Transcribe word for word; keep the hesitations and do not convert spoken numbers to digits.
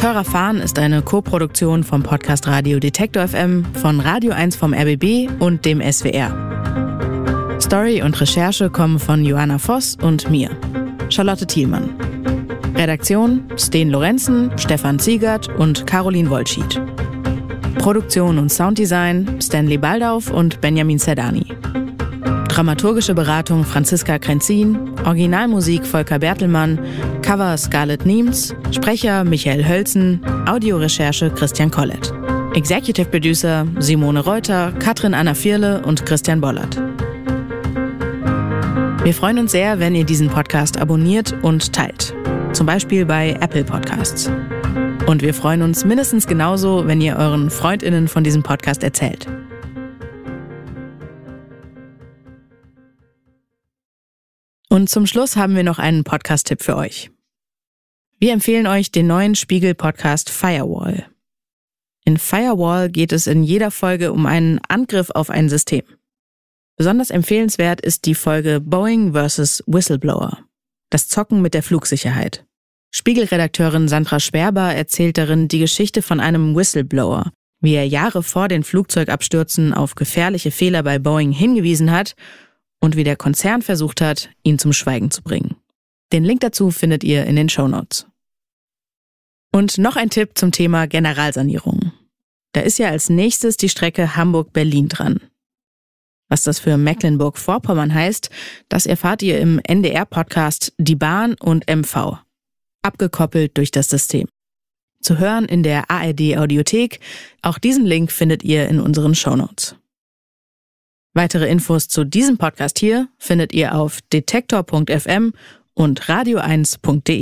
Teurer Fahren ist eine Co-Produktion vom Podcast Radio Detektor F M, von Radio eins vom R B B und dem S W R. Story und Recherche kommen von Joanna Voss und mir, Charlotte Thielmann. Redaktion Sten Lorenzen, Stefan Ziegert und Caroline Wolschied. Produktion und Sounddesign Stanley Baldauf und Benjamin Zerdani. Dramaturgische Beratung Franziska Krenzin, Originalmusik Volker Bertelmann, Cover Scarlett Niems, Sprecher Michael Hölzen, Audiorecherche Christian Collett. Executive Producer Simone Reuter, Katrin Anna Vierle und Christian Bollert. Wir freuen uns sehr, wenn ihr diesen Podcast abonniert und teilt. Zum Beispiel bei Apple Podcasts. Und wir freuen uns mindestens genauso, wenn ihr euren FreundInnen von diesem Podcast erzählt. Und zum Schluss haben wir noch einen Podcast-Tipp für euch. Wir empfehlen euch den neuen Spiegel-Podcast Firewall. In Firewall geht es in jeder Folge um einen Angriff auf ein System. Besonders empfehlenswert ist die Folge Boeing versus Whistleblower. Das Zocken mit der Flugsicherheit. Spiegel-Redakteurin Sandra Sperber erzählt darin die Geschichte von einem Whistleblower, wie er Jahre vor den Flugzeugabstürzen auf gefährliche Fehler bei Boeing hingewiesen hat und wie der Konzern versucht hat, ihn zum Schweigen zu bringen. Den Link dazu findet ihr in den Shownotes. Und noch ein Tipp zum Thema Generalsanierung. Da ist ja als nächstes die Strecke Hamburg-Berlin dran. Was das für Mecklenburg-Vorpommern heißt, das erfahrt ihr im N D R-Podcast Die Bahn und M V. Abgekoppelt durch das System. Zu hören in der A R D-Audiothek. Auch diesen Link findet ihr in unseren Shownotes. Weitere Infos zu diesem Podcast hier findet ihr auf detektor punkt f m und radio eins punkt de.